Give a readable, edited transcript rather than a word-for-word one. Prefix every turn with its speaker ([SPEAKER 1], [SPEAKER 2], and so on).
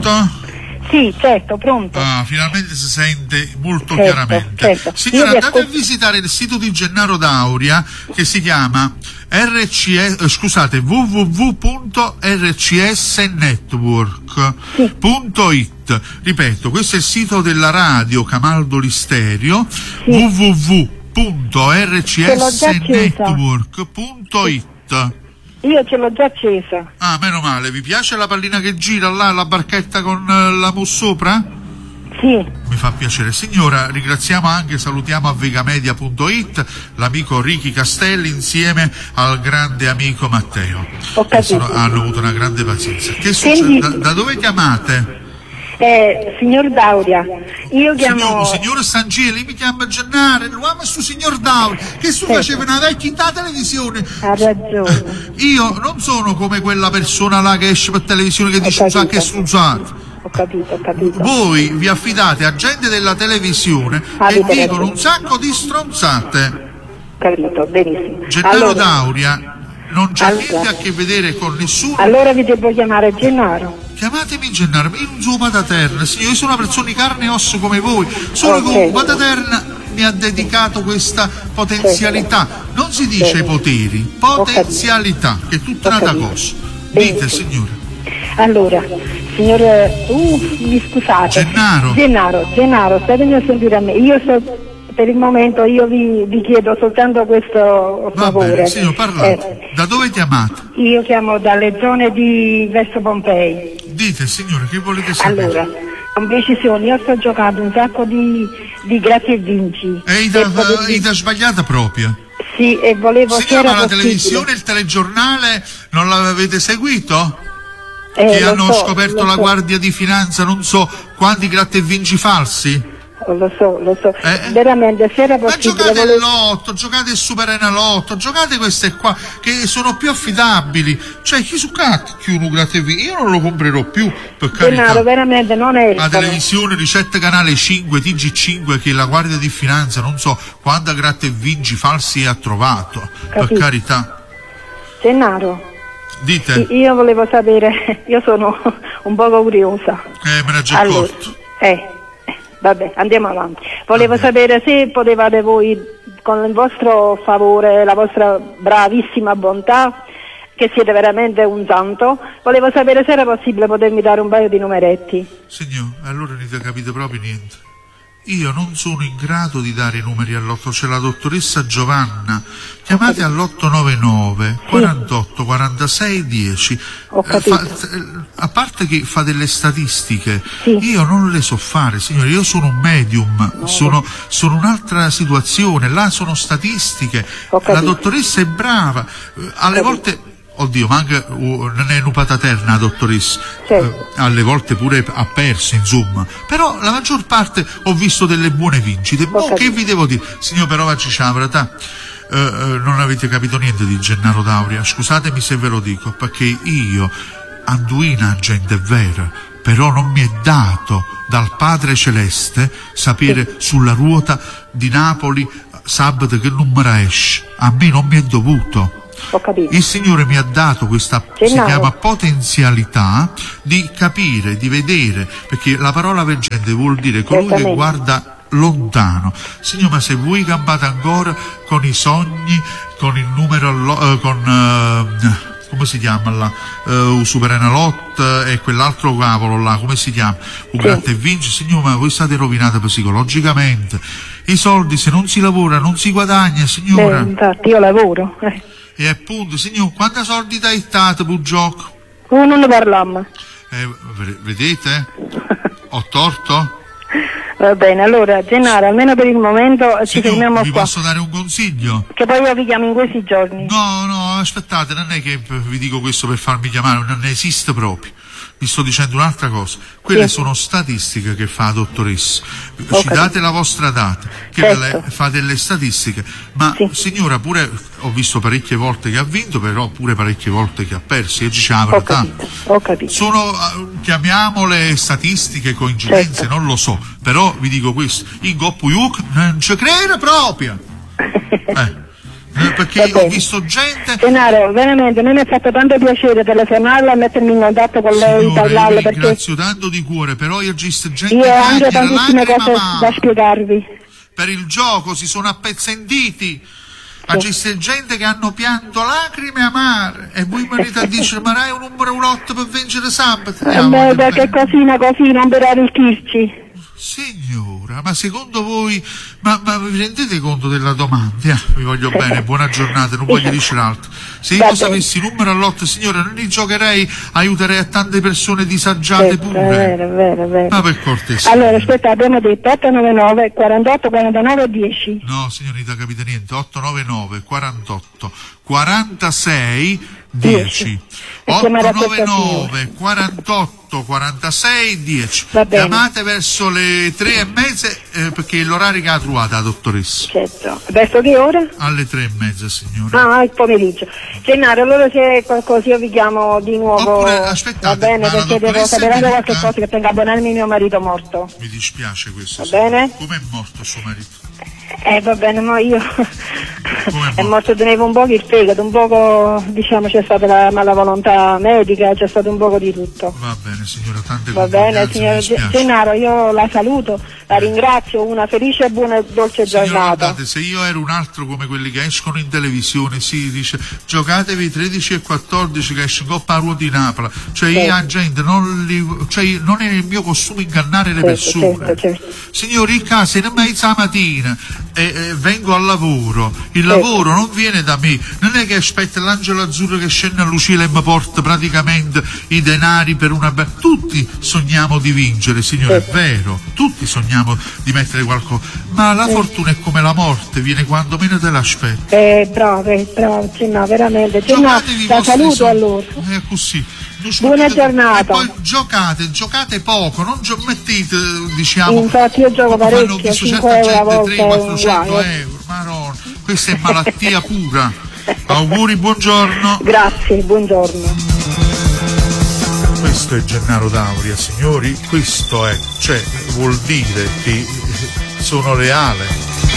[SPEAKER 1] pronto?
[SPEAKER 2] Sì, certo, pronto.
[SPEAKER 1] Ah, finalmente si sente molto
[SPEAKER 2] certo,
[SPEAKER 1] chiaramente.
[SPEAKER 2] Certo.
[SPEAKER 1] Signora, andate a visitare il sito di Gennaro D'Auria che si chiama www.rcsnetwork.it. Ripeto, questo è il sito della radio Camaldoli Stereo, www.rcsnetwork.it.
[SPEAKER 2] Io ce l'ho già accesa.
[SPEAKER 1] Ah, meno male. Vi piace la pallina che gira là, la barchetta con la mousse sopra?
[SPEAKER 2] Sì.
[SPEAKER 1] Mi fa piacere. Signora, ringraziamo anche, salutiamo a vegamedia.it l'amico Ricky Castelli insieme al grande amico Matteo.
[SPEAKER 2] Ho capito.
[SPEAKER 1] Hanno avuto una grande pazienza. Che succede? Da dove chiamate?
[SPEAKER 2] Signor D'Auria, io chiamo...
[SPEAKER 1] Signor Sangeli, mi chiama Gennaro, l'uomo è su signor D'Auria, che su faceva una vecchia televisione.
[SPEAKER 2] Ha ragione.
[SPEAKER 1] Io non sono come quella persona là che esce per televisione che dice un sacco e strunzato.
[SPEAKER 2] Ho capito.
[SPEAKER 1] Voi vi affidate a gente della televisione che dicono un sacco di stronzate.
[SPEAKER 2] Capito, benissimo.
[SPEAKER 1] Gennaro D'Auria non c'ha niente a che vedere con nessuno.
[SPEAKER 2] Allora vi devo chiamare Gennaro.
[SPEAKER 1] Chiamatemi Gennaro, io non sono Pataterna, signore, io sono una persona di carne e osso come voi, solo che Pataterna mi ha dedicato questa potenzialità, non si dice poteri, potenzialità, che è tutta un'altra cosa. Dite, signore.
[SPEAKER 2] Allora, signore, mi scusate. Gennaro, statemi a sentire a me. Per il momento io vi chiedo soltanto questo favore.
[SPEAKER 1] Va bene, signor, parlate. Da dove chiamate?
[SPEAKER 2] Io chiamo dalle zone di verso Pompei.
[SPEAKER 1] Dite, signore, che volete sapere?
[SPEAKER 2] Allora, con precisione, io sto giocando un sacco di grazie e vinci.
[SPEAKER 1] E da sbagliata proprio?
[SPEAKER 2] Sì, e volevo...
[SPEAKER 1] Signora, ma la televisione, il telegiornale, non l'avete seguito? Che hanno scoperto la Guardia di Finanza, non so quanti gratte e vinci falsi?
[SPEAKER 2] Lo so, veramente, se era possibile...
[SPEAKER 1] Ma giocate il lotto, giocate il Super Enalotto, giocate queste qua, che sono più affidabili. Cioè, chi su uno gratte e vinci? Io non lo comprerò più, per carità.
[SPEAKER 2] Gennaro, veramente, non è...
[SPEAKER 1] La televisione, ricette canale 5, TG5, che la Guardia di Finanza, non so quanta gratte e vinci falsi ha trovato, per carità.
[SPEAKER 2] Gennaro...
[SPEAKER 1] Dite?
[SPEAKER 2] Io volevo sapere, io sono un poco curiosa.
[SPEAKER 1] Me ne già accorto.
[SPEAKER 2] Vabbè, andiamo avanti. Volevo sapere se potevate voi, con il vostro favore, la vostra bravissima bontà, che siete veramente un santo, volevo sapere se era possibile potermi dare un paio di numeretti.
[SPEAKER 1] Signor, allora non avete capito proprio niente. Io non sono in grado di dare i numeri all'otto, c'è la dottoressa Giovanna. Chiamate all'899 48 46 10. A parte che fa delle statistiche, io non le so fare, signore, io sono un medium, sono un'altra situazione, là sono statistiche. La dottoressa è brava, alle volte... Oddio, ma anche non è una pataterna, dottoressa. Alle volte pure ha perso, insomma. Però la maggior parte ho visto delle buone vincite. Che vi devo dire? Signor, però facci la verità. Non avete capito niente di Gennaro D'Auria. Scusatemi se ve lo dico, perché io, Anduina, gente vera, però non mi è dato dal Padre Celeste sapere sulla ruota di Napoli sabato che numero esce. A me non mi è dovuto. Il Signore mi ha dato questa, si chiama potenzialità, di capire, di vedere, perché la parola veggente vuol dire colui che guarda lontano. Signore, ma se voi campate ancora con i sogni, con il numero, come si chiama là? Super Enalotto e quell'altro cavolo là, come si chiama? Gratte e vinci, signore, ma voi state rovinate psicologicamente. I soldi, se non si lavora, non si guadagna, signora.
[SPEAKER 2] Infatti io lavoro.
[SPEAKER 1] E appunto, signor, quanti soldi dai state per gioco?
[SPEAKER 2] Non ne parliamo.
[SPEAKER 1] Vedete? Ho torto?
[SPEAKER 2] Va bene, allora, Gennaro, almeno per il momento ci fermiamo qua.
[SPEAKER 1] Vi posso dare un consiglio?
[SPEAKER 2] Che poi io vi chiamo in questi giorni.
[SPEAKER 1] No, aspettate, non è che vi dico questo per farmi chiamare, non esiste proprio. Vi sto dicendo un'altra cosa, quelle sono statistiche che fa la dottoressa, ci date la vostra data, che fa delle statistiche, ma signora, pure ho visto parecchie volte che ha vinto, però pure parecchie volte che ha perso, io dicevo la verità.
[SPEAKER 2] Ho capito.
[SPEAKER 1] Sono, chiamiamole statistiche, coincidenze, non lo so, però vi dico questo, in Goppuyuk non ci credo proprio. perché ho visto gente...
[SPEAKER 2] Gennaro, veramente, non mi è fatto tanto piacere telefonarla e mettermi in contatto con lei,
[SPEAKER 1] Signora,
[SPEAKER 2] parlarle,
[SPEAKER 1] io
[SPEAKER 2] perché
[SPEAKER 1] ringrazio tanto di cuore, però io ho visto gente
[SPEAKER 2] io
[SPEAKER 1] che
[SPEAKER 2] ho anche
[SPEAKER 1] ha
[SPEAKER 2] tantissime cose da spiegarvi.
[SPEAKER 1] per il gioco, si sono appezzentiti. Ma c'è gente che hanno pianto lacrime amare e voi venite a dire ma hai un numero lotto per vincere sabato?
[SPEAKER 2] Che cosina così, non per arricchirci.
[SPEAKER 1] Signora, ma secondo voi, ma vi rendete conto della domanda? Vi voglio bene, buona giornata, non voglio dire altro. Se io sapessi numero all'otto, signora, non li giocherei, aiuterei a tante persone disagiate pure.
[SPEAKER 2] È vero.
[SPEAKER 1] Ma per cortesia.
[SPEAKER 2] Allora, aspetta, abbiamo detto 899 48 49 10.
[SPEAKER 1] No, signorita, capite niente, 899 48 46 10. 899 48 46 10. Chiamate verso le 3:30 perché è l'orario che ha trovato la dottoressa.
[SPEAKER 2] Certo. Verso che ora?
[SPEAKER 1] Alle 3:30, signora.
[SPEAKER 2] Ah, il pomeriggio. Gennaro, allora se qualcosa io vi chiamo di nuovo.
[SPEAKER 1] Oppure aspettate,
[SPEAKER 2] va bene, perché devo sapere anche qualche cosa che tenga a abonarmi mio marito morto.
[SPEAKER 1] Mi dispiace questo.
[SPEAKER 2] Va bene?
[SPEAKER 1] Come è morto suo marito?
[SPEAKER 2] Va bene, ma io è morto, tenevo un poco il fegato, un poco, diciamo, c'è stata la mala volontà medica, c'è stato un poco di tutto.
[SPEAKER 1] Va bene signora, tante
[SPEAKER 2] va bene signor Gennaro, io la saluto, la ringrazio, una felice e buona e dolce giornata.
[SPEAKER 1] Guardate, se io ero un altro come quelli che escono in televisione, si dice giocatevi 13 e 14 che esce Coppa Ruo di Napoli, cioè io a gente non è il mio costume ingannare le persone.
[SPEAKER 2] Certo.
[SPEAKER 1] Signori, in casa in mezzo alla mattina vengo al lavoro, il lavoro non viene da me, non è che aspetta l'angelo azzurro che scende a Lucilla e mi porta praticamente i denari per una tutti sogniamo di vincere, signore, è vero, tutti sogniamo di mettere qualcosa, ma la fortuna è come la morte, viene quando meno te l'aspetti.
[SPEAKER 2] Bravo, no, veramente, la saluto allora.
[SPEAKER 1] È così.
[SPEAKER 2] Buona giornata.
[SPEAKER 1] E poi giocate poco, non mettete, diciamo.
[SPEAKER 2] Infatti io gioco parecchio, 5 euro a volta.
[SPEAKER 1] 300-400 euro, Maronna, questa è malattia pura. Auguri, buongiorno.
[SPEAKER 2] Grazie, buongiorno.
[SPEAKER 1] Questo è Gennaro Dauria, signori, questo è, cioè vuol dire che sono reale.